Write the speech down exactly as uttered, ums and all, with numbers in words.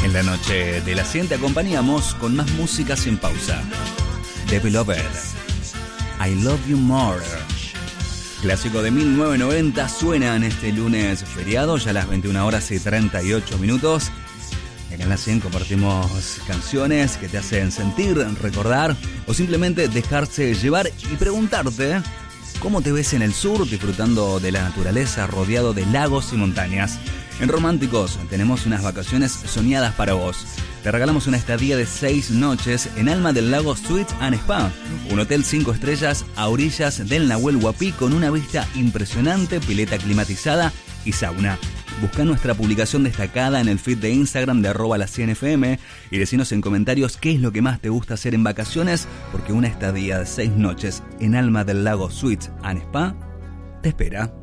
En la noche de la cien te acompañamos con más música sin pausa. The Beloved, I Love You More. Clásico de mil novecientos noventa suena en este lunes feriado, ya a las veintiuna horas y treinta y ocho minutos. En la cien compartimos canciones que te hacen sentir, recordar o simplemente dejarse llevar y preguntarte cómo te ves en el sur disfrutando de la naturaleza rodeado de lagos y montañas. En Románticos tenemos unas vacaciones soñadas para vos. Te regalamos una estadía de seis noches en Alma del Lago Suites and Spa, un hotel cinco estrellas a orillas del Nahuel Huapi con una vista impresionante, pileta climatizada y sauna. Busca nuestra publicación destacada en el feed de Instagram de arroba la cien F M y decinos en comentarios qué es lo que más te gusta hacer en vacaciones, porque una estadía de seis noches en Alma del Lago Suites and Spa te espera.